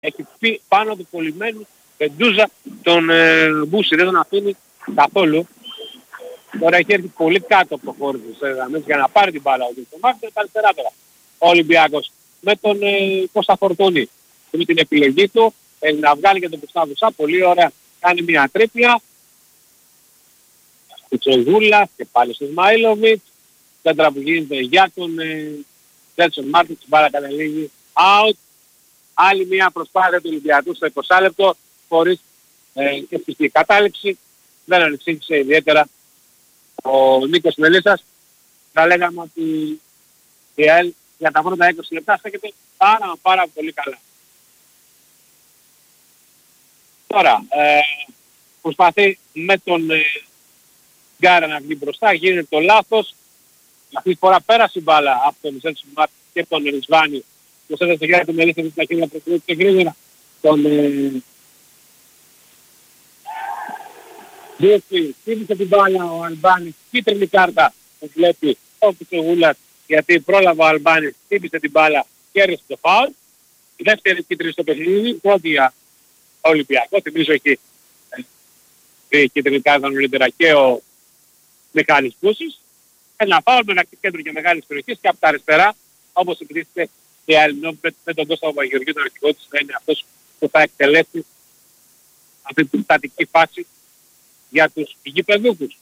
Έχει πει πάνω του κολλημένου Πεντούζα τον Μπούση, δεν τον αφήνει καθόλου. Τώρα έχει έρθει πολύ κάτω από το χώρο του για να πάρει την μπάλα ο Μάρτιν, τα αριστερά τώρα. Ο Ολυμπιακός με τον Κώστα Φορτούνη. Με την επιλογή του να βγάλει και τον Κουστάβουσα, πολύ ωραία. Κάνει μια τρίπλα. Κουτσογούλα και πάλι στο Ισμαήλοβιτς. Κέντρα που γίνεται για τον Τζέλσον Μάρτιν, την μπάλα καταλήγει out. Άλλη μια προσπάθεια του Ολυμπιακού στο 20 λεπτό χωρίς ευτυχή κατάληξη. Δεν ανησύχησε ιδιαίτερα ο Νίκος Μελισσάς. Θα λέγαμε ότι η ΑΕΛ για τα πρώτα 20 λεπτά στέκεται πάρα πολύ καλά. Τώρα προσπαθεί με τον Γκάρα να βγει μπροστά, γίνεται το λάθος. Αυτή τη φορά πέρασε η μπάλα από τον Ζέλσον Μάρτιν και τον Ρισβάνη. Το έδωσε στο χέρι του Μελίσσα στην ταχύτητα προκρίνει και γρήγορα τον Διότι χτύπησε την μπάλα ο Αλμπάνης, κίτρινη κάρτα που βλέπει ο Κουτσογούλας, γιατί πρόλαβε ο Αλμπάνης, χτύπησε την μπάλα και έρισε το φάουλ. Η δεύτερη κίτρινη στο παιχνίδι, πρώτη για Ολυμπιακό, θυμίζω εκεί η κίτρινη κάρτα νωρίτερα και ο Μιχάλης Πούσης. Ένα φάουλ με ένα κέντρο και μεγάλης περιοχής και από τα αριστερά, όπως υπηρεσίτε και Αλληνό με τον Κώστα Παπαγεωργίου, τον αρχηγό της, θα είναι αυτός που θα εκτελέσει αυτή την στατική φάση για τους γηπεδούχους.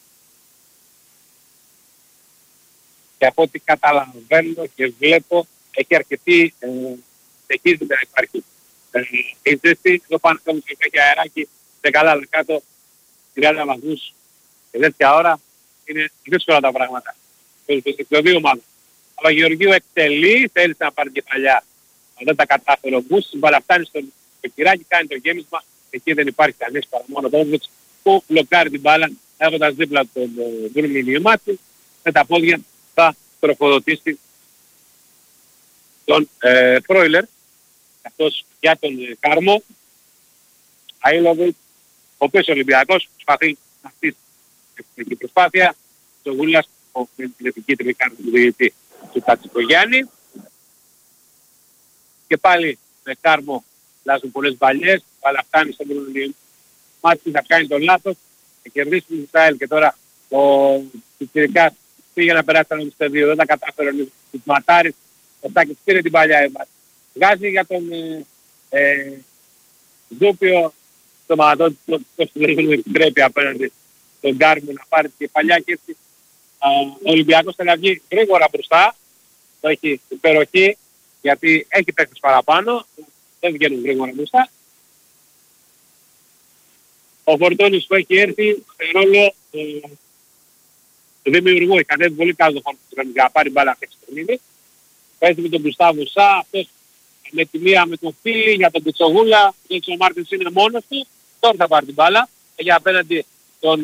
Και από ό,τι καταλαβαίνω και βλέπω, έχει αρκετή συνεχίζεται να υπάρχει η ζέστη, εδώ πάνω στο μουσικό έχει αεράκι σε καλά κάτω 30 βαθμούς και τέτοια ώρα είναι δύσκολα τα πράγματα. Το δύο μάλλον. Ο Παπαγεωργίου εκτελεί, θέλησε να πάρει κεφαλιά, δεν τα κατάφερε ο Μπούσης, μπαλά φτάνει στο Κυράκι, κάνει το γέμισμα, εκεί δεν υπάρχει κανείς παρά μόνο το Όβιτς που μπλοκάρει την μπάλα έχοντας δίπλα τον Δούρμινιο Μάτι, με τα πόδια θα τροφοδοτήσει τον Φρόιλερ, αυτός για τον Κάρμο, Αΐλοβιτ, ο οποίος Ολυμπιακός προσπαθεί να στήσει την προσπάθεια, το Γούλας, με την επικίτρινη κάρτα του διαιτητή του Τατσικογιάννη, και πάλι με Κάρμο λάζουν πολλές μπαλιές, αλλά φτάνει στον Δούρμινιο Μάτι, θα κάνει τον λάθος, θα κερδίσει την Ισραήλ και τώρα ο Πιτσιρικάς πήγε να περάσει τον Ιστεδίο, δεν τα κατάφερε ο Ματάρης, ο Τάκης πήρε την παλιά βγάζει για τον Ζούπιο το μαγατό το επιτρέπει απέναντι τον Κάρμο να πάρει την παλιά και έτσι ο Ολυμπιακός θέλει να βγει γρήγορα μπροστά, το έχει υπεροχή γιατί έχει παίκτες παραπάνω, δεν βγαίνουν γρήγορα μπροστά. Ο Φορτώνης που έχει έρθει σε ρόλο του δημιουργού, έχει κατέβει πολύ καλό το Φορτώνης για να πάρει μπάλα αυτή τη στιγμή. Παίζει με τον Γκουστάβο Σα, αυτός με τη μία με τον Φίλη, για τον Κουτσογούλα, γιατί ο Μάρτινς είναι μόνος του, τώρα θα πάρει την μπάλα, έχει απέναντι τον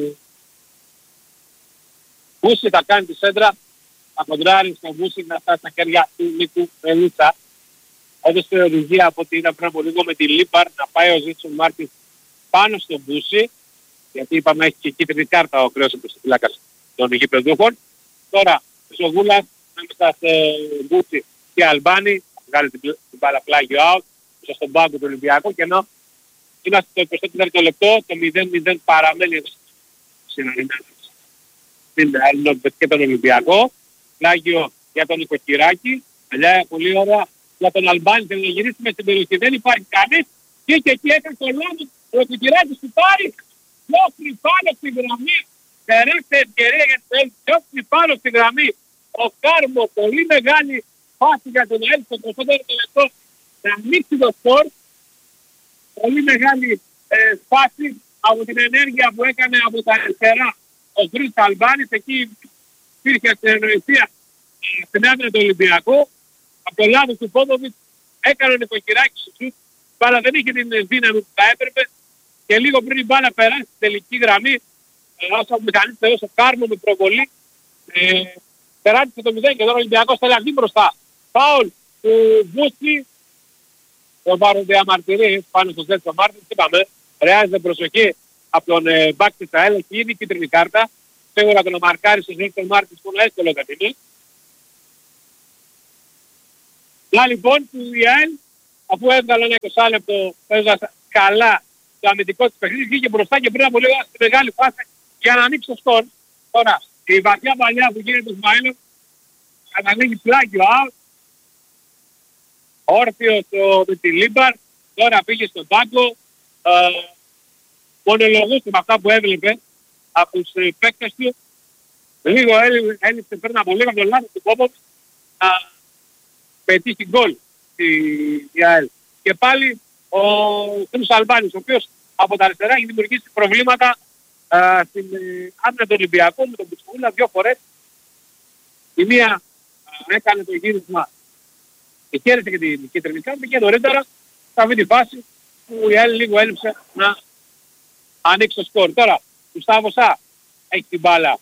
Μπούση, θα κάνει τη σέντρα, θα κοντράρει στον Μπούση να φτάσει στα χέρια του Νίκου Μελίσσα. Έδωσε οδηγία από ό,τι είδα πριν από λίγο με τη Λίπαρ να πάει ο Ζήτσον Μάρτινς πάνω στον Μπούση, γιατί είπαμε έχει και κίτρινη κάρτα ο κρέος επιστοφυλάκας των γηπεδούχων. Τώρα ο Σογούλας μέσα σε Μπούση και Αλμπάνη, βγάλει την μπάλα πλάγιο out, μέσα στον πάγκο του Ολυμπιακού, και ενώ είμαστε στο 24ο λεπτό, το 0-0 παραμένει συναντημένος στην Έλληνο και τον Ολυμπιακό. Πλάγιο για τον Νοικοκυράκη, παλιά πολύ ωραία για τον Αλμπάνη, θέλει να γυρίσει μες στην περιοχή, δεν υπάρχει κανείς, και εκεί έκανε το λάθος, ο Νοικοκυράκης του πάρει, διώχνει πάνω στη γραμμή, τεράστια ευκαιρία για την Έλληνο, διώχνει πάνω στη γραμμή, ο Κάρμο, πολύ μεγάλη φάση για τον Έλληνο, στο 24ο λεπτό, να ανοίξει το σκορ, πολύ μεγάλη φάση από την ενέργεια που έκανε από τα αριστερά ο Γκρις Αλμπάνης, εκεί υπήρχε συνεννοησία στην άμυνα του Ολυμπιακού, από το λάθος του Πόποβιτς έκανε ο Νοικοκυράκης σου σουτ, μπάλα δεν είχε την δύναμη που θα έπρεπε και λίγο πριν η μπάλα περάσει στην τελική γραμμή, όσο ο μηχανής τελείωσε ο Κάρμο με προβολή, περάτησε το 0 και τώρα ο Ολυμπιακός θέλει να βγει μπροστά. Φάουλ του Μπούση, το πάρουν διαμαρτυρίες πάνω στο Ζέλσον Μάρτινς, είπαμε, χρειάζεται προσοχή από τον μπακ της ΑΕΛ, έχει ήδη κίτρινη κάρτα, σίγουρα τον μαρκάρει στο Ζέλσον Μάρτινς που είναι εύκολο κατ' είναι. Να λοιπόν του η ΑΕΛ αφού έβγαλε ένα 20 λεπτό, παίζοντας καλά το αμυντικό της παιχνίδι, βγήκε μπροστά και πριν από λίγο στη μεγάλη φάση για να ανοίξει το σκορ. Τώρα, η βαθιά παλιά που γίνεται του Σμαΐλοφ, καταλήγει πλάγιο out, όρθιο με τη Λίμπαρ, τώρα πήγε στον πάγκο, μονολογούσε με αυτά που έβλεπε από τους παίκτες του, λίγο έλειψε πριν από λίγο από τον λάθος του Πόποβιτς να πετύχει γκολ η ΑΕΛ. Και πάλι ο Χρήστος Αλμπάνης, ο οποίος από τα αριστερά έχει δημιουργήσει προβλήματα στην άμυνα του Ολυμπιακού με τον Μπουτσογούλα 2 φορές. Η μία έκανε το γύρισμα και κέρδισε και την κίτρινη κάρτα και νωρίτερα σε αυτή τη φάση που η ΑΕΛ λίγο έλειψε να ανοίξει το σκορ. Τώρα, Γκουστάβο Σα έχει την μπάλα.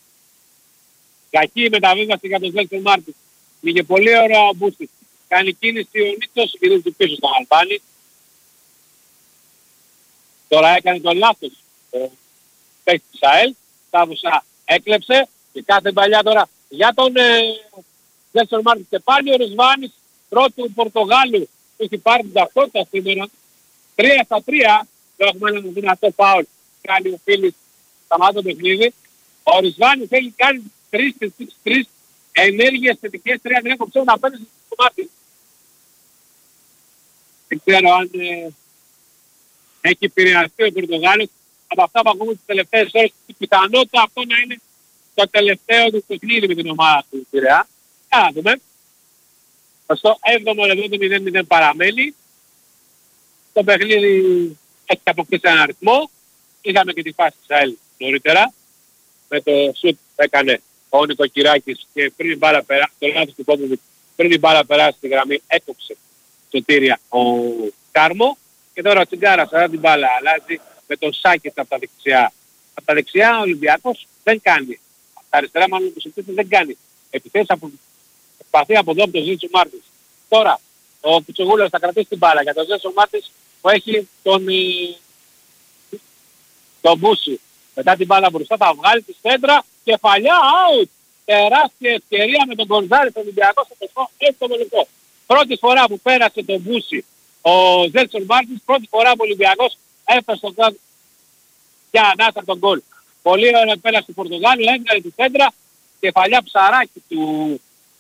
Κακή μεταβίβαση για τον Ζέλσον Μάρτιν. Πήγε πολύ ωραία ο Μπούστης. Κάνει κίνηση ο Νίτσος, γυρίζει του πίσω στον Αλμπάνη. Τώρα έκανε τον λάθος. Παίχτη της ΑΕΛ. Γκουστάβο Σα έκλεψε και κάθε παλιά τώρα για τον Ζέλσον Μάρτιν. Και πάλι ο Ρεσβάνης πρώτου Πορτογάλου που έχει πάρει την ταυτότητα σήμερα. 3-3. Δεν έχουμε ένα δυνατό φάουλ. Κάνει ο Φίλης σταμάτω το παιχνίδι. Ο Ρισβάνης έχει κάνει 3 ενέργειες θετικές, 3 κοψών απέναντι στο μάτι. Δεν ξέρω αν έχει επηρεαστεί ο Πορτογάλος από αυτά που ακούμε τις τελευταίες ώρες. Η πιθανότητα αυτό να είναι το τελευταίο του παιχνίδι με την ομάδα του Πειραιά. Να δούμε. Στο 7ο λεπτό το 0-0 παραμένει. Το παιχνίδι έχει αποκτήσει έναν αριθμό. Είχαμε και τη φάση της ΑΕΛ νωρίτερα. Με το σουτ που έκανε ο Νικοκυράκης και πριν η μπάλα περάσει, το λάθος του Πόποβιτς, πριν η μπάλα περάσει στη γραμμή έκοψε σωτήρια ο Κάρμο. Και τώρα ο Τσιγκάρας αλλά την μπάλα αλλάζει με τον Σάκετ από τα δεξιά. Από τα δεξιά ο Ολυμπιακός δεν κάνει. Από τα αριστερά μάλλον δεν κάνει. Επιθέσεις προσπαθεί από εδώ από τον Ζήτσο Μάρτης. Τώρα ο Κουτσογούλας θα κρατήσει την μπάλα για τον Ζήτσο Μάρτης που έχει τον Μπούση. Μετά την μπάλα μπροστά θα βγάλει τη σέντρα, κεφαλιά, out! Τεράστια ευκαιρία με τον Γκονζάλη στον Ολυμπιακό στο 7ο λεπτό. Πρώτη φορά που πέρασε τον Μπούση ο Ζέλσον Μάρτινς, πρώτη φορά που ο Ολυμπιακός έφτασε στον κάτω για ανάσα από τον γκολ. Πολύ ωραία πέρασε του Πορτογάλου, έβγαλε τη σέντρα, κεφαλιά ψαράκι του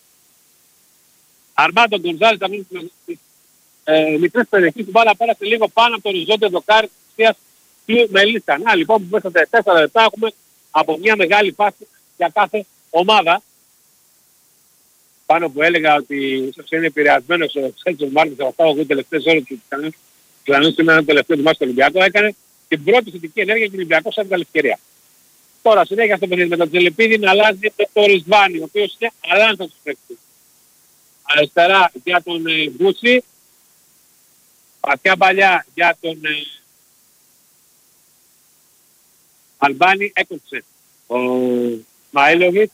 Αρμάντο Γκονζάλη, θα μείνει στις μικρές περιοχές, την μπάλα πέρασε λίγο πάνω από το οριζόντιο δοκάρι της του Μελίστα. Να λοιπόν που μέσα σε 4 λεπτά έχουμε από μια μεγάλη φάση για κάθε ομάδα. Πάνω που έλεγα ότι ίσως είναι επηρεασμένος ο Σέλτσον Μάρτινς από αυτά που τελευταίες ώρες του Κλανούς είναι ένα τελευταίο του μάτς στο Ολυμπιακό, έκανε την πρώτη θετική ενέργεια και ο Ολυμπιακός έβγαλε ευκαιρία. Τώρα συνέχεια στο παιχνίδι με τον Τζελεπίδη να αλλάζει με το Ρισβάνι, ο οποίος είναι αλάνθαστος παίκτης. Αριστερά για τον Μπούτσι, βαθιά παλιά για τον Αλμπάνη, έκοψε ο Σμαΐλοβιτς.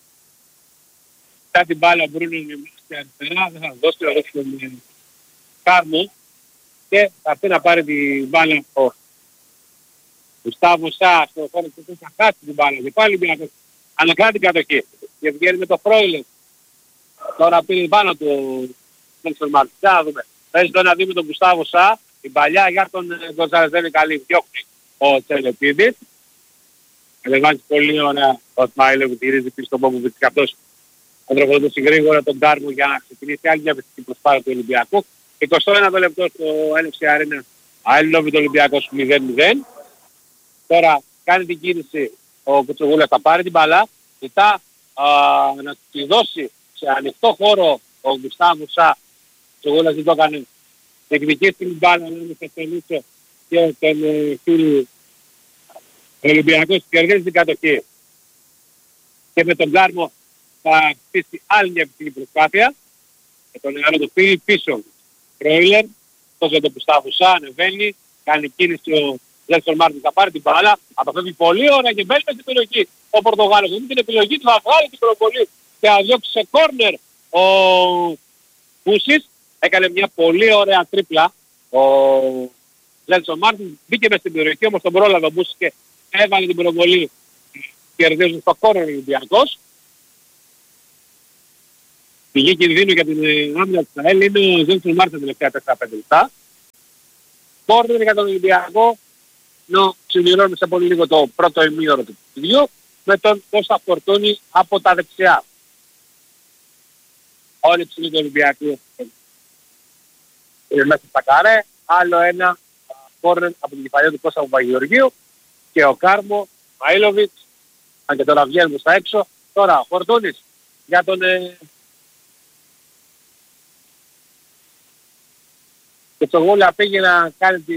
Κάτι μπάλα Μπρούνο και αριστερά, δεν θα δώσει τον Κάρμο και θα έρθει να πάρει την μπάλα ο Γκουστάβο Σα στο χώρο που θα χάσει την μπάλα και πάλι μια ανακρά την κατοχή και βγαίνει με το Φρόιλεν. Τώρα πήρε πάνω του Νέλσον Μάρτινς. Θα δούμε. Παίζει το 1-2 με τον Γκουστάβο Σα, η παλιά για τον Γκονζάλες δεν είναι καλή, διώχνει ο Τσελεπίδης. Ελεβάζει πολύ ωραία ο Σμάιλο που τηρίζει πίσω στον Πόποβιτς και αυτός αντροφοδοτούσε γρήγορα τον Κάρμο για να ξεκινήσει άλλη μια βεστική προσπάθεια του Ολυμπιακού. 21 λεπτό στο NFC Arena, Αελνόβι το Ολυμπιακός 0-0. Τώρα κάνει την κίνηση ο Κουτσογούλας, θα πάρει την μπαλά, ζητά να τη δώσει σε ανοιχτό χώρο ο Γκουστάβο Σα. Ο Κουτσογούλας δεν το έκανε, εκδικήσει την μπάλα ανάμεσα στον Νίτσο και τον φίλο. Ο Ολυμπιακός κερδίζει την κατοχή και με τον Κάρμο θα χτίσει άλλη μια επιθυμή προσπάθεια. Με τον άλλο το φύγει πίσω Φρόιλερ, τόσο τον Γκουστάβο Σα ανεβαίνει, κάνει κίνηση ο Ζέλσον Μάρτινς, θα πάρει την μπάλα, αποφεύγει πολύ ωραία και μπαίνει στην περιοχή. Ο Πορτογάλος δεν την επιλογή του, θα βγάλει την προβολή και θα διώξει σε κόρνερ ο Μπούσης. Έκανε μια πολύ ωραία τρίπλα ο Ζέλσον Μάρτινς, μπήκε μες στην περιοχή, όμως τον πρόλαβε ο Μπούσης και έβαλε την προβολή, κερδίζουν στο κόρνερ ο Ολυμπιακός. πηγή κινδύνου για την άμυνα της ΑΕΛ είναι ο Ζέλσον Μάρτιν τελευταία 4-5 λεπτά. Κόρνερ για τον Ολυμπιακό, ενώ συμπληρώνει σε πολύ λίγο το πρώτο ημίωρο του παιχνιδιού, με τον Κώστα Φορτούνη από τα δεξιά. Όλοι ψηλοί του Ολυμπιακού είναι μέσα στα καρέ. Άλλο ένα κόρνερ από την κεφαλιά του Κώστα Παπαγεωργίου και ο Κάρμο Μαΐλοβιτς, αν και τώρα βγαίνουν στα έξω. Τώρα ο Φορτούνης για τον και το Γούλα πήγε να κάνει την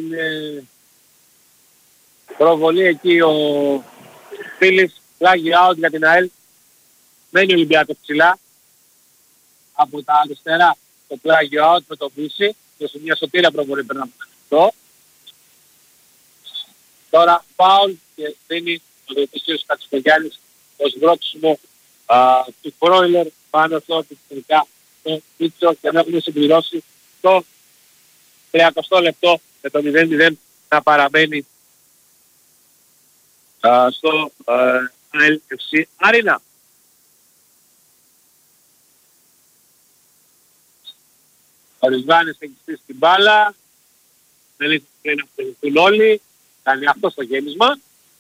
προβολή εκεί ο Φίλης, πλάγει out για την ΑΕΛ. Μένει ο Ολυμπιακός ψηλά. Από τα αριστερά το πλάγιο out με το Βύση και σε μια σωτήρια προβολή πρέπει να αυτό. Τώρα φάουλ και δίνει ο διαιτητής Κατσικογιάννης ως βρόξιμο του Φρόιλερ πάνω στο τελικά το Πίτσο και να έχουν συμπληρώσει το 30 λεπτό με το 0-0 να παραμένει στο ALFC Arena. Ο Ρισβάνης έχει στήσει την μπάλα, δεν έχει να αποδεχτούν όλοι, κάνει αυτό στο γέμισμα.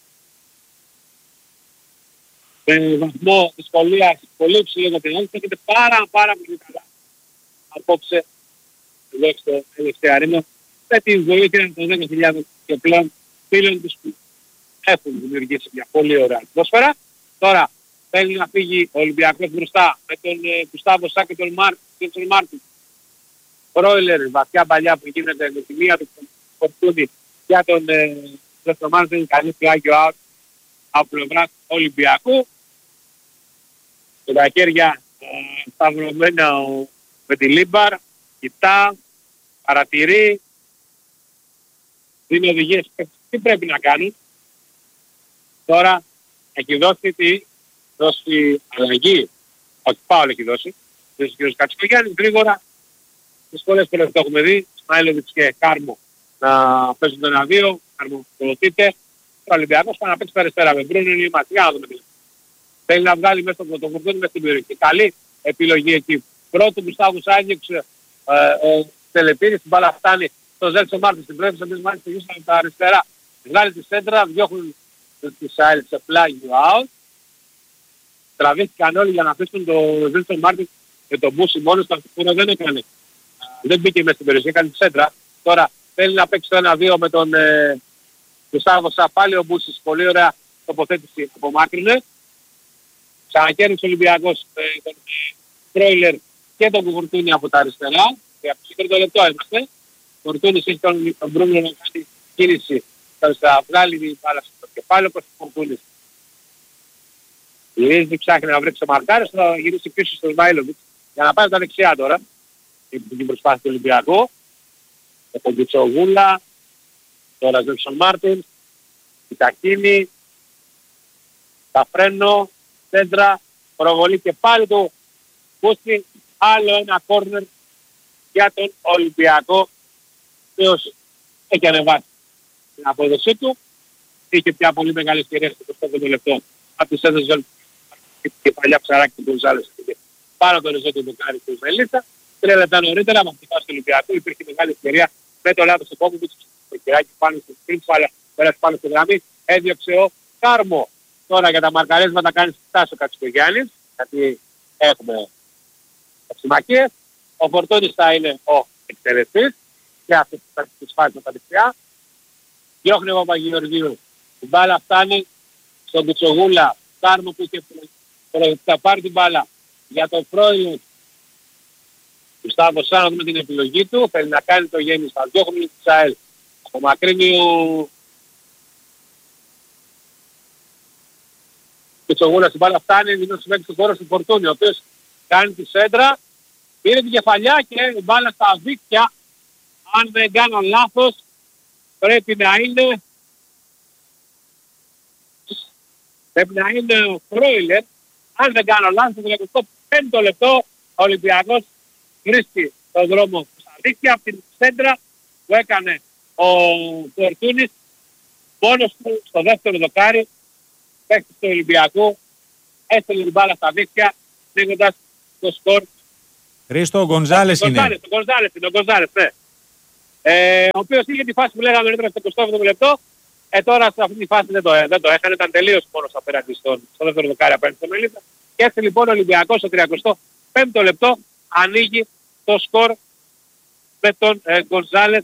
Με βαθμό δυσκολίας πολύ ψηλό για την Έλφη, έχετε πάρα πολύ καλά απόψε εδώ στο ALFC Arena με τη βοήθεια των 10.000 και πλέον φίλων τους που έχουν δημιουργήσει μια πολύ ωραία ατμόσφαιρα. Τώρα θέλει να φύγει ο Ολυμπιακός μπροστά με τον Κουστάβο Σά και τον Μάρτιν. Ρόιλερ, βαθιά παλιά που γίνεται με τη μία του Φορτούνη για τον Μάρτιν, καλή πλάγιο out από πλευράς Ολυμπιακού. Και τα χέρια σταυρωμένα με τη Λίμπαρ, κοιτά, παρατηρεί, δίνει οδηγίες τι πρέπει να κάνει. Τώρα έχει δώσει αλλαγή, όχι πάω έχει δώσει ο κ. Κατσικογιάννης γρήγορα. Τις πολλές φορές το έχουμε δει, Σμάιλοβιτς και Κάρμο να παίζουν το 1-2, Κάρμο προδοτείται. Ο Ολυμπιακός πάει να παίξει τα αριστερά με Μπρούνο ή Ματιά, να δούμε. Θέλει να βγάλει μέσα στο πρωτοβουλίο μέσα στην περιοχή. Καλή επιλογή εκεί. Πρώτο Γκουστάβου Σάγγιξ, Τελεπίνης, την μπάλα φτάνει στο Ζέλσον Μάρτιν στην πρέφηση, εμείς μάλιστα γύρισαν τα αριστερά. Βγάλει τη σέντρα, διώχνουν τις ΑΕΛ σε πλάγιο out. Τραβήθηκαν όλοι για να αφήσουν το Ζέλσον Μάρτιν και τον Μπούση μόνος του, που δεν έκανε. Δεν μπήκε μέσα στην περιοχή, έκανε τη σέντρα. Τώρα θέλει να παίξει το 1-2 με τον Γκουστάβο Σά. Πάλι ο Μπούσης, πολύ ωραία τοποθέτηση απομάκρυνε. Ξανακέρδισε ο Ολυμπιακός τον Τρόιλερ και τον Κουβουρτούνη από τα αριστερά. Και από το 30 λεπτό είμαστε. Ο Κουβουρτούνης έχει τον Μπρούνο να κάνει κίνηση. Θα βγάλει την μπάλα στο κεφάλαιο προς τον Κουβουρτούνης. Γυρίζει, ψάχνει να βρει ξεμαρκάρες, θα γυρίσει πίσω στον Μάιλοβιτς για να πάει τα δεξιά τώρα. Την προσπάθεια του Ολυμπιακού. Με τον Κιτσογούλα, τώρα Ζέλσον Μάρτιν, η Τακίνη, τα φρένο, σέντρα, προβολή και πάλι του Πούστη, άλλο ένα κόρνερ για τον Ολυμπιακό, ο οποίος έχει ανεβάσει την απόδοσή του, είχε πια πολύ μεγάλη ευκαιρία στο 25 λεπτό από τη σέντρα Ζέλσον και παλιά ψαράκι του Γκονζάλες πάνω το ριζόντιο του Κάρι του Μελίσσα. 3 λεπτά νωρίτερα, με αυτή του Ολυμπιακού, υπήρχε μεγάλη ευκαιρία με το λάθος του Πόκοβιτς, το κυράκι πάνω στην πρίγκη, αλλά πέρασε πάνω στη γραμμή, έδιωξε ο Κάρμο. Τώρα για τα μαρκαρίσματα κάνει στάση ο Κατσικογιάννης, γιατί έχουμε συμμαχίες. Ο Φορτούνης θα είναι ο εκτελεστής και αυτές τις φάσεις με τα δεξιά. Διώχνει ο Παπαγεωργίου. Η μπάλα φτάνει στον Κουτσογούλα, Κάρμο που είχε θα πάρει την μπάλα για τον Φρόιλερ. Γκουστάβο Σά, να δούμε την επιλογή του, θέλει να κάνει το γέμισμα, διώχνει τη ΑΕΛ. Απομακρύνει ο Κουτσογούλας, η μπάλα φτάνει, δίνει μέχρι του χώρο του Φορτούνη, ο οποίος κάνει τη σέντρα, πήρε την κεφαλιά και η μπάλα στα δίκτυα. Αν δεν κάνω λάθος, πρέπει να είναι ο Φρόιλερ. Αν δεν κάνω λάθος, το 5ο λεπτό ο Ολυμπιακός βρίσκει τον δρόμο στα δίκτυα από την σέντρα που έκανε ο Φορτούνης μόνος του στο δεύτερο δοκάρι. Παίκτης του Ολυμπιακού έστελνε την μπάλα στα δίκτυα, δίνοντας το σκορ Χρήστο Γκονζάλες είναι. Ο Γκονζάλες, ναι. Ο οποίος είχε τη φάση που λέγαμε νωρίτερα στο 27ο λεπτό. Τώρα σε αυτή τη φάση δεν το έκανε, ήταν τελείως μόνος απέναντι στο δεύτερο δοκάρι απέναντι στο Μελίσσα. Και έτσι λοιπόν ο Ολυμπιακός στο 35ο λεπτό ανοίγει το σκορ με τον Γκονζάλες.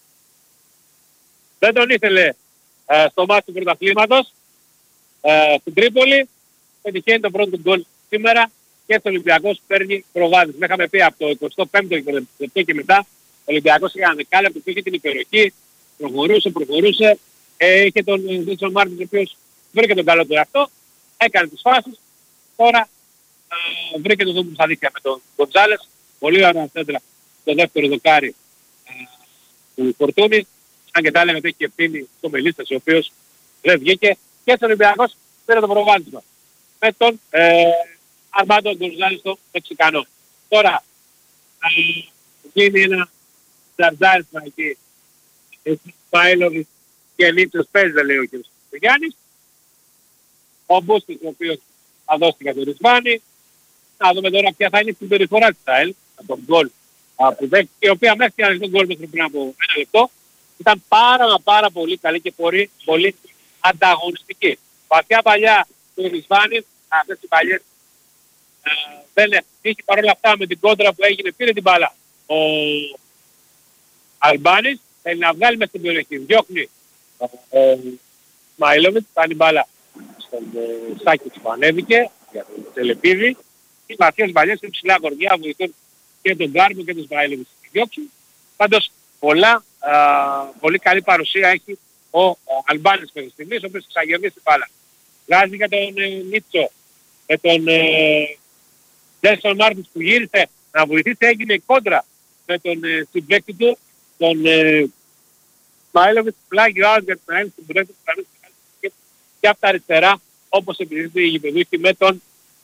Δεν τον ήθελε στο μάτι του πρωταθλήματος στην Τρίπολη. Πετυχαίνει το πρώτο γκολ σήμερα και ο Ολυμπιακός παίρνει προβάδισμα. Είχαμε πει από το 25ο λεπτό και μετά ο Ολυμπιακός είχε ένα δεκάλεπτο που είχε την υπεροχή, προχωρούσε. Είχε τον Βίτσον Μάρτινς ο οποίος βρήκε τον καλό του εαυτό, έκανε τις φάσεις, τώρα βρήκε τον δρόμο που θα δείχνει με τον Γκοντζάλες, πολύ ωραία σέντρα το δεύτερο δοκάρι του Φορτούνη, αν και τα έλεγα ότι έχει και ευθύνη στο Μελίστας ο οποίος δεν βγήκε και στον Ολυμπιακός πήρε το προβάδισμα με τον Αρμάντο Γκοντζάλες στο Μεξικανό. Τώρα γίνει ένα ζαρζάρισμα εκεί, Σπάιλοβιτς και Νίτσος παίζει, λέει ο κ. Γιάννης. Ο Μπούστης ο οποίος θα δώσει την κατορισβάνη. Να δούμε τώρα ποια θα είναι η συμπεριφορά της ΑΕΛ από τον γκολ που δέχτηκε, η οποία μέχρι να τον γκολ μέχρι πριν από ένα λεπτό ήταν πάρα πολύ καλή και πολύ ανταγωνιστική. Βαθιά παλιά του Ρισβάνη, αυτές οι παλιές δεν είχε παρόλα αυτά με την κόντρα που έγινε, πήρε την μπάλα ο Αλμπάνης, θέλει να βγάλει μέσα στην περιοχή, διώχνει Μάιλοβιτς, κάνει μπάλα στον Σάκη που ανέβηκε για τον Τελεπίδη. Οι βαθιές παλιές είναι ψηλά κορδιά, βοηθούν και τον Γκάρμπο και τον Μάιλοβιτς να διώξουν. Πάντως πολύ καλή παρουσία έχει ο Αλμπάνης μέχρι στιγμής, ο οποίος εξαγερνεί την μπάλα. Βγάζει για τον Νίτσο με τον Ντέσον Μάρτινς που γύρισε να βοηθήσει, έγινε κόντρα με τον συμπαίκτη του, τον Μάιλοβιτς, πλάγιο out για την ΑΕΛ στην πρώτη του και από τα αριστερά, όπως επιζητεί η γηπεδούχη με τον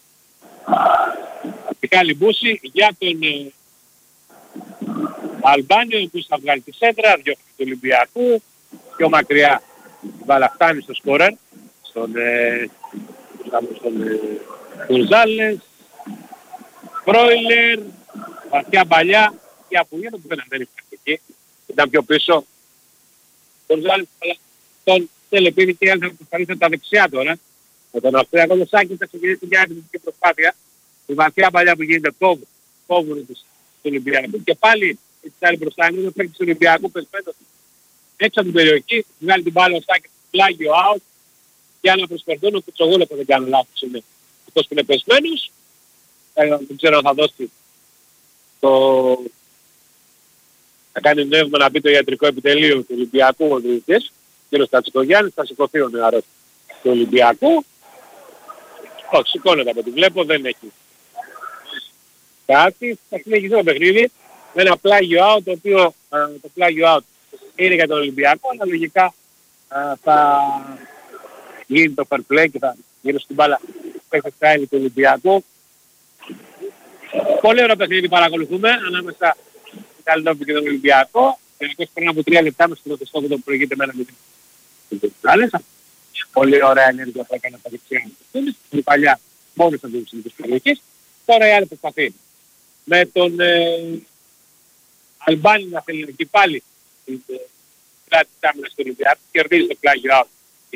Μιχάλη Μπούση για τον Αλμπάνιο, που θα βγάλει τη σέντρα, διώχνει του Ολυμπιακού, πιο μακριά η μπάλα φτάνει στο σκόρερ, στον Γκονζάλες, Φρόιλερ, βαθιά παλιά και απογένω που δεν υπάρχει εκεί, ήταν πιο πίσω. Γκονζάλες, αλλά τον Τελεπίδη και θα προσπαθήσει τα δεξιά τώρα. Με τον Αυστριακό το Σάκη θα ξεκινήσει μια επιθετική προσπάθεια. Η βαθιά παλιά που γίνεται κόβουν του Ολυμπιακού και πάλι έτσι άλλη μπροστά είναι ο παίκτης του Ολυμπιακού πεσμένος έξω από την περιοχή, βγάλει την μπάλα ο Σάκης, πλάγιο out και άλλα προσπερδούν ο Κουτσογούλος που δεν κάνω λάθος είναι αυτός που είναι πεσμένος. Δεν ξέρω αν θα δώσει θα κάνει νεύμα να μπει το ιατρικό επιτελείο του Ολυμπιακού ο διαιτητής. Κύριος Τατσικογιάννης, θα σηκωθεί ο νεαρός του Ολυμπιακού. Όχι, σηκώνεται από ό,τι βλέπω, δεν έχει κάτι. Θα συνεχίσει το παιχνίδι με ένα πλάγιο out, το οποίο το πλάγιο out είναι για τον Ολυμπιακό, αλλά λογικά θα γίνει το fair play και θα γύρω στην μπάλα που έχει κάνει του Ολυμπιακού. Πολύ ωραίο παιχνίδι παρακολουθούμε ανάμεσα στην Καλινόπη και τον Ολυμπιακό. Και πριν από 3 λεπτά με στο στόχο που προηγείται με ένα μηδέν. Πολύ ωραία ενέργεια που έκανε τα δεξιά. Στην παλιά μόνος από τους συνήθους περιοχής. Τώρα η άλλη προσπαθεί με τον Αλμπάνη να θέλει και πάλι την πλάτη της άμυνας του Ολυμπιακού. Κερδίζει το πλάγιο out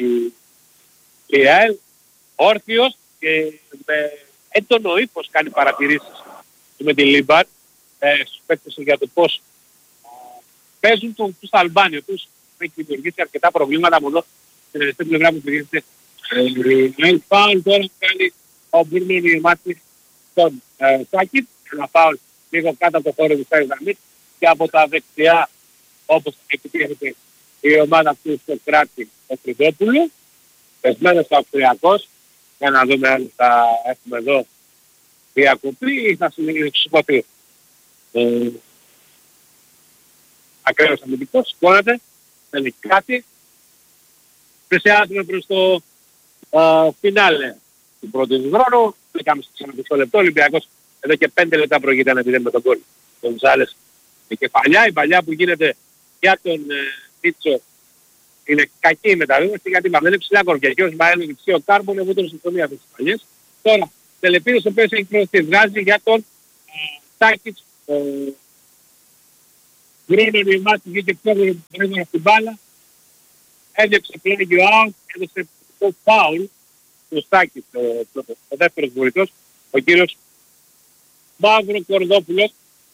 η ΑΕΛ. Όρθιος και με έντονο ύφος κάνει παρατηρήσεις με τη Λίμπαρ στους παίκτες για το πώς παίζουν τους Αλμπάνιο τους. Έχει δημιουργήσει αρκετά προβλήματα μόνο στην αριστερή πλευρά που πηγαίνεται. Ένα φάουλ τώρα κάνει ο Μπουρνίνη Ιωμάτης στον Σάκη. Ένα φάουλ λίγο κάτω από το χώρο του Σάιδαμίτ και από τα δεξιά όπως επιτύχεται η ομάδα αυτή στο κράτη του Φρυδόπουλου. Πεσμένος ο Αυστριακός. Για να δούμε αν θα έχουμε εδώ διακοπή ή θα σηκωθεί. Ακραίος αμυντικός, σηκώνεται, δεν έχει κάτι. Πλησιάζουμε προς το φινάλε του πρώτου χρόνου. Πήγαμε στο 40 λεπτό, ο Ολυμπιακός εδώ και 5 λεπτά προηγείται να πηδένει με τον γκολ. Τον Ζάλες η κεφαλιά, η παλιά που γίνεται για τον Τίτσο είναι κακή η μεταβίβαση γιατί δεν είναι ψηλά κορδιά. Και ως Μαέλο και ο Κάρμπον εγώ τον συμφωνία αυτές τις παλιές. Τώρα, Τελεπίδης ο οποίος έχει προωθεί, βγάζει για τον Σάκης, Γκρίνον η μάτη βγήκε πιο γρήγορα από την μπάλα, έδιωξε πλέγιο out, έδωσε το φάουλ του Σάκης, ο δεύτερος βοηθός, ο κύριος Μαύρο Κορδόπουλος.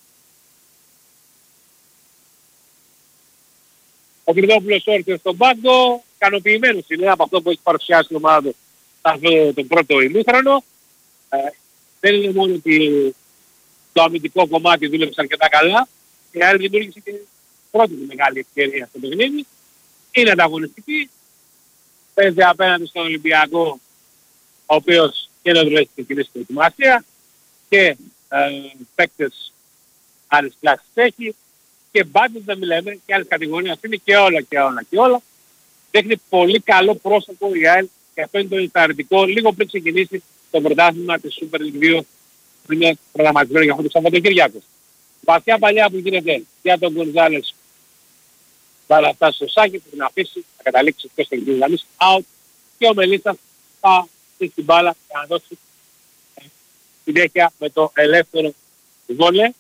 Ο Κορδόπουλος όρθιο στον πάγκο, ικανοποιημένος είναι από αυτό που έχει παρουσιάσει η ομάδα του αυτό το πρώτο ημίχρονο. Δεν είναι μόνο ότι το αμυντικό κομμάτι δούλεψε αρκετά καλά, η άλλη δημιούργησε και πρώτη μεγάλη ευκαιρία στο παιχνίδι. Είναι ανταγωνιστική, παίζει απέναντι στον Ολυμπιακό, ο οποίος και να δουλεύει στην κοινή προετοιμασία και παίκτες άλλες κλάσεις έχει και μπάτζες δεν μιλάμε και άλλες κατηγορίες είναι και όλα. Δείχνει πολύ καλό πρόσωπο η ΑΕΛ και αυτό είναι το ενθαρρυντικό λίγο πριν ξεκινήσει το πρωτάθλημα της Super League 2 που είναι προγραμματισμένο για αυτό το Σαββατοκύριακο. Βαθιά παλιά που γίνεται για τον Γκονζάλες θα φτάσει στο Σάκη που την αφήσει, θα καταλήξει εκτός των γραμμής out και ο Μελίτσας θα στήσει την μπάλα και να δώσει συνέχεια με το ελεύθερο βόλε.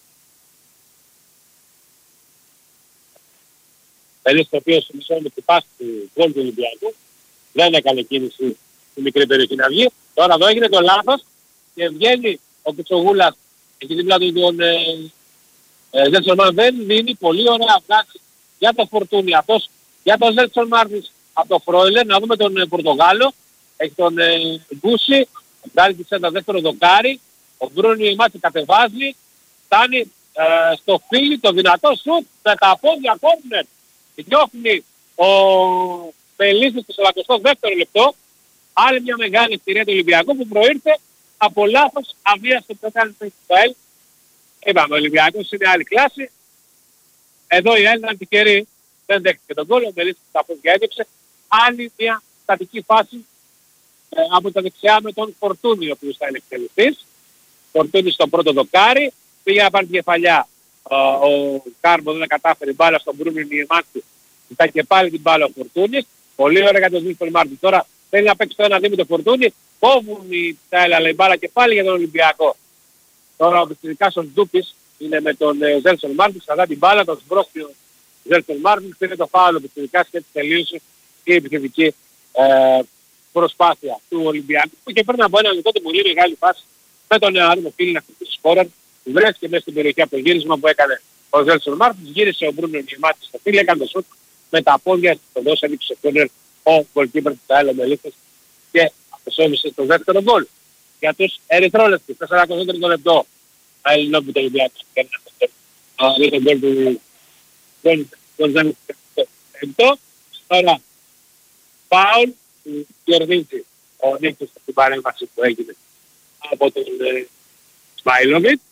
Μελίτσας ο οποίος μισό με την πάση του γκολ του Ολυμπιακού δεν έκανε κίνηση στη μικρή περιοχή να βγει. Τώρα εδώ έγινε το λάθος και βγαίνει ο Κουτσογούλας εκεί δίπλα του τον Ζέλσον δεν δίνει πολύ ωραία βγάση για το Φορτούνι αυτός, για τον Ζέλσον Μάρτινς από το Φρόιλερ. Να δούμε τον Πορτογάλο, έχει τον Γκούση, βγάλει τη σέντα δεύτερο δοκάρι, ο Μπρούνι Μάτση κατεβάζει, φτάνει στο φίλι, το δυνατό σουτ με τα πόδια κόρνερ. Διώχνει ο Πελίσης στο 42ο λεπτό, άλλη μια μεγάλη ευκαιρία του Ολυμπιακού που προήρθε από λάθος αβίαστο που έκανε το ΕΛ. Είπαμε, ο Ολυμπιακός είναι άλλη κλάση. Εδώ η ΕΛ ήταν τυχερή, δεν δέχτηκε τον κόλλο, ο Μελίσης τα πόδια έδειξε. Άλλη μια στατική φάση από τα δεξιά με τον Φορτούνι, ο οποίος θα είναι εκτελεστής. Φορτούνι στο πρώτο δοκάρι, πήγε να πάρει την κεφαλιά. Ο Κάρμο δεν κατάφερε μπάλα στον Μπρούνιο Νιεμάκη. Ήταν και πάλι την μπάλα ο Φορτούνις. Πολύ ωραία για τον Ζήλφον Μάρτιν. Τώρα θέλει να παίξει το 1-2 με τον Φορτούνι. Κόβουν η Τάιλα, αλλά η μπάλα και πάλι για τον Ολυμπιακό. Τώρα ο Πιστηρικάς ο Ντούπης είναι με τον Ζέλσον Μάρτιν. Θα δει την μπάλα, τον σμπρώχνει ο Ζέλσον Μάρτιν. Πήρε το φάουλο ο Πιστηρικάς και έτσι τελείωσε η επιθετική προσπάθεια του Ολυμπιακού. Που και πριν από ένα λεπτό την πολύ μεγάλη φάση με τον νεαρό φίλο να χτυπήσει σκόρερ. Βρέθηκε μέσα στην περιοχή από το γύρισμα που έκανε ο Ζέλσον Μάρτιν. Γύρισε ο Μπρούνιο Νιεμάκη στο φίλο, έκανε το σουτ με τα πόδια, τον δώσε έδειξε στο κόρνερ ο γκολκίπερ του Τάιλα Μελίσης και αποσώμησε το δεύτερο γκολ. Για τους ερυθρόλεπτους, 4 λεπτό. Αλληλό που το Ολυμπιακό έκανε το γκολ του Γκολ. Τώρα, φάουλ που κερδίζει ο Νίκος στην παρέμβαση που έγινε από τον Σμάιλοβιτ.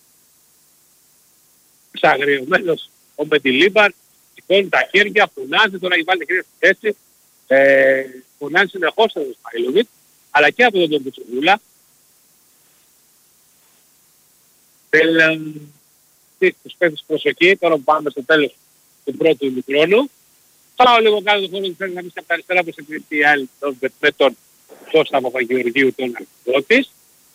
Ξαγριωμένος ο Μπετιλίμπαρ, σηκώνει τα χέρια, φωνάζει, τώρα έχει βάλει χέρια στη θέση. Φωνάζει συνεχώς τον Σμάιλοβιτ, αλλά και από τον Κουτσογούλα. Θέλει τους παίκτες προσοχή, τώρα που πάμε στο τέλος του πρώτου ημιχρόνου. Πάω λίγο κάτω το χρόνο που θέλει να μπει από τα αριστερά που σε κρυφτεί η άλλη με τον Κώστα Παπαγεωργίου, τον αρχιδότης.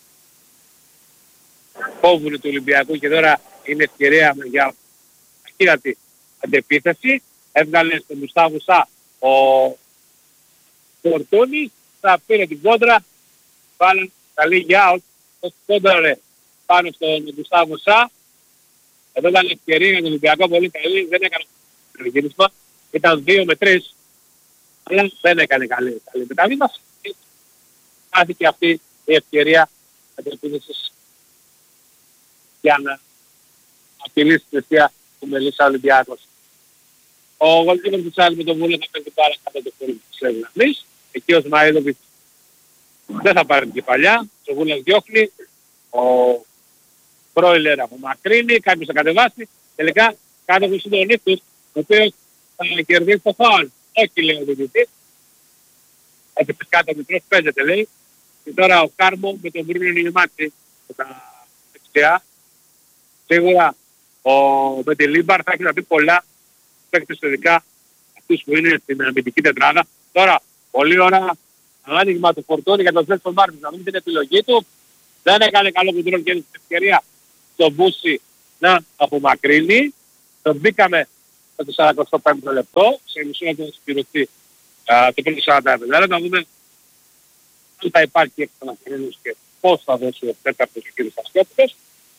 Κόβουνε του Ολυμπιακού και τώρα είναι ευκαιρία για αχύρατη αντεπίθεση. Έβγαλε στον Γκουστάβο Σα ο Φορτούνης, θα πήρε την κόντρα, πάλι καλή για out, το κόντραρε πάνω στον Γκουστάβο Σα. Εδώ ήταν ευκαιρία για τον Ολυμπιακό, πολύ καλή, δεν έκανε το γύρισμα, ήταν 2 με 3, αλλά δεν έκανε καλή μεταβίβαση. Άθηκε αυτή η ευκαιρία αντεπίθεσης για να απειλήσει την αιστεία του Μελίσσα Ολυμπιακός. Ο γολκίνος του Τσάρι με τον Βούλο θα παίρνει πάρα κατά το χώρο της Λευναμής. Εκεί ο Σμαΐλοβιτς δεν θα πάρει την κεφαλιά. Ο Βούλος διώχνει. Ο Φρόιλερ απομακρύνει. Κάποιος θα κατεβάσει. Τελικά κάτω από τον Νίκος, ο οποίος θα κερδίσει το φάουλ. Όχι λέει ο διαιτητής. Έτσι κάτω μικρός παίζεται λέει. Και τώρα ο Κάρμο με τον Μπρούνιο Νιεμάκη τα δεξιά. Σίγουρα ο Μπετιλίμπαρ θα έχει να πει πολλά παίκτες ειδικά αυτούς που είναι στην αμυντική τετράδα. Τώρα, πολύ ώρα άνοιγμα του Φορτούνι για τον Ζέλσον Μάρτιν. Να δούμε την επιλογή του. Δεν έκανε καλό κοντρόλ και την ευκαιρία στον Μπούση να απομακρύνει. Τον μπήκαμε το 45ο λεπτό, σε μισό λεπτό να συμπληρωθεί το πρώτο 45 λεπτό. Να δούμε αν θα υπάρχει εκπληκτικός και πώς θα δώσει ο τέταρτος ο κ. Στασκόπουλος.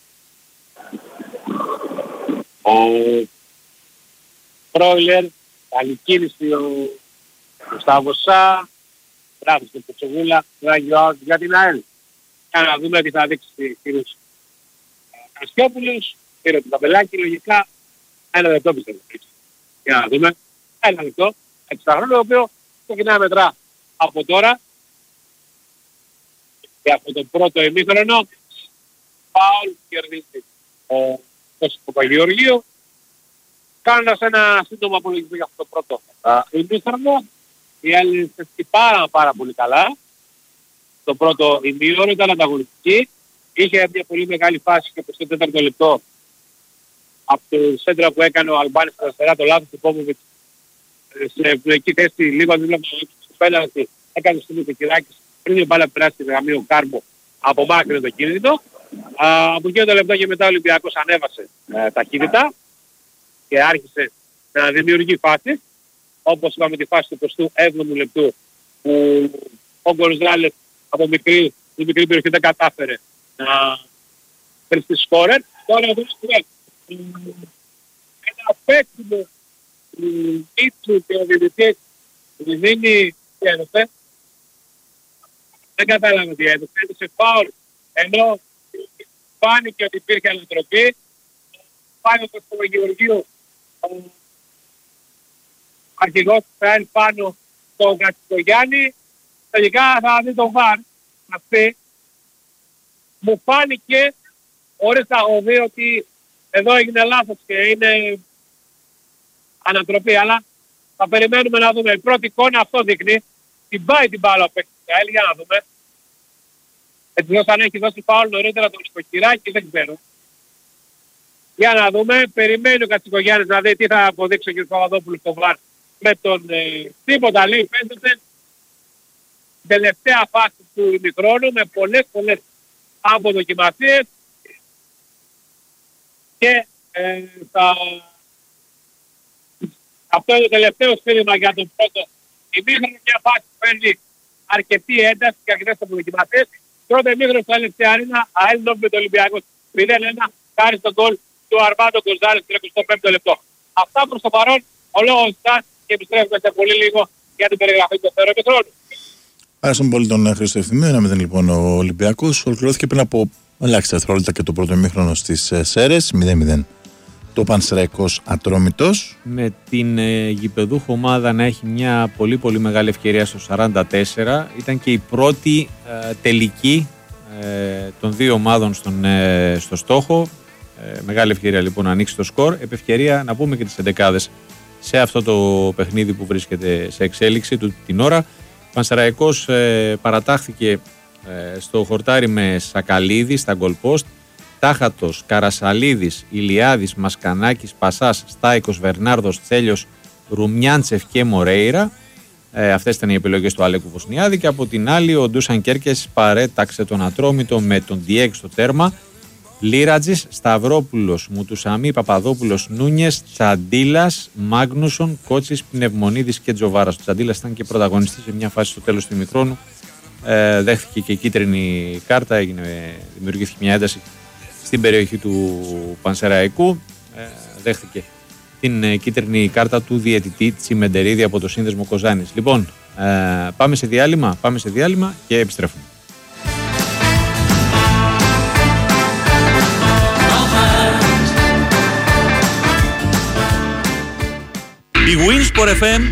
Ο Πρόιλερ, καλή κίνηση ο Γουστάβος Σα, μπράβο στην Ποτσογούλα, για την ΑΕΛ. Για να δούμε τι θα δείξει ο κ. Στασκόπουλος, πήρε το ταμπελάκι, λογικά ένα λεπτό πιστεύω. Για να δούμε, ένα λεπτό, εξαχρόνο, το οποίο ξεκινάει μετρά από τώρα και από το πρώτο ημίχρονο. Φάουλ κερδίσει ο Κώστας Παπαγεωργίου, κάνοντας ένα σύντομο απολογισμό για αυτό το πρώτο ημίχρονο. Οι Έλληνες χτυπάραν πάρα πολύ καλά. Το πρώτο ημίχρονο ήταν ανταγωνιστική. Είχε μια πολύ μεγάλη φάση και στο τέταρτο λεπτό από το σέντρα που έκανε ο Αλμπάνης στα αριστερά, το λάθος του Πόποβιτς σε ευνοϊκή θέση λίγο δίπλα από το πέναλτι, έκανε στο Μικυράκης πριν η μπάλα περάσει στη γραμμή ο Κάρμπο, απομάκρυνε το κίνητο. Από εκείνο το λεπτό και μετά ο Ολυμπιακός ανέβασε ταχύτητα και άρχισε να δημιουργεί φάσεις, όπως είπαμε τη φάση του 27ου λεπτού που ο Γκονζάλες από μικρή περιοχή δεν κατάφερε να φέρει στη σκόρερ. Τώρα εδώ ένα παίκτημα του Μίτσου και ο διαιτητής του δίνει τι έδωσε. Δεν κατάλαβα τι έδωσε. Έδωσε φάουλ ενώ φάνηκε ότι υπήρχε ανατροπή. Πάνω στο Παπαγεωργίου ο αρχηγός του ΦΑΕΛ πάνω στον Κατσικογιάννη. Τελικά θα δει τον ΒΑΡ αυτή. Μου φάνηκε χωρίς να έχω δει ότι εδώ έγινε λάθος και είναι ανατροπή, αλλά θα περιμένουμε να δούμε. Η πρώτη εικόνα αυτό δείχνει. Την πάει την μπάλα ο παίκτης του ΑΕΛ, για να δούμε. Έτσι αν έχει δώσει φάουλ νωρίτερα τον Νοικοκυράκη, δεν ξέρω. Για να δούμε. Περιμένει ο Κατσικογιάννης να δει τι θα αποδείξει ο κ. Παπαδόπουλος στο ΒΑΡ με τον τίποτα λέει φαίνεται. Τελευταία φάση του ημιχρόνου με πολλές αποδοκιμασίες και αυτό είναι το τελευταίο σφύριγμα για τον πρώτο ημίχρονο. Μια φάση που παίρνει αρκετή ένταση και αρκετές αποδοκιμασίες. Πρώτο ημίχρονο στο Αλεξή Αρίνα, ΑΕΛ με το Ολυμπιακό 0-1, χάρη στον γκολ του Αρμάντο Γκονζάλες στο 25ο λεπτό. Αυτά προς το παρόν, ο λόγος σας και επιστρέφουμε σε πολύ λίγο για την περιγραφή του δεύτερου ημιχρόνου. Άρεσαν πολύ τον Χρήστο Ευθυμίου. 1-0 λοιπόν ο Ολυμπιακός. Ολοκληρώθηκε πριν από ελάχιστα δευτερόλεπτα και το πρώτο ημίχρονο στις Σέρρες. 0-0 το Πανσεραϊκός Ατρόμητος. Με την γηπεδούχο ομάδα να έχει μια πολύ πολύ μεγάλη ευκαιρία στο 44. Ήταν και η πρώτη τελική των δύο ομάδων στο στόχο. Μεγάλη ευκαιρία λοιπόν να ανοίξει το σκορ. Επ' ευκαιρία να πούμε και τις 11 σε αυτό το παιχνίδι που βρίσκεται σε εξέλιξη την ώρα. Ο Πανσεραϊκός παρατάχθηκε στο χορτάρι με Σακαλίδη στα γκολ post, Τάχατος, Καρασαλίδης, Ηλιάδης, Μασκανάκης, Πασάς, Στάικος, Βερνάρδος, Θέλιος, Ρουμιάντσεφ και Μορέιρα. Αυτές ήταν οι επιλογές του Αλέκου Βοσνιάδη. Και από την άλλη ο Ντούσαν Κέρκες παρέταξε τον Ατρόμητο με τον Διέκ στο τέρμα. Λίρατζης, Σταυρόπουλος, Μουτουσαμί, Παπαδόπουλος, Νούνιες, Τσαντίλας, Μάγνουσον, Κότσης, Πνευμονίδης και Τζοβάρας. Ο Τσαντίλας ήταν και πρωταγωνιστής σε μια φάση στο τέλος του ημιχρόνου. Δέχθηκε και κίτρινη κάρτα, δημιουργήθηκε μια ένταση στην περιοχή του Πανσεραϊκού. Δέχθηκε την κίτρινη κάρτα του διαιτητή Τσιμεντερίδη από το σύνδεσμο Κοζάνης. Λοιπόν, πάμε σε διάλειμμα και επιστρέφουμε. Η Winsport FM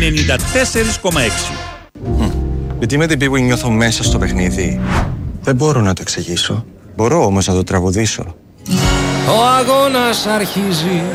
94,6. Γιατί με την Big Win νιώθω μέσα στο παιχνίδι. Δεν μπορώ να το εξηγήσω. Μπορώ όμως να το τραγουδήσω. Ο αγώνας αρχίζει.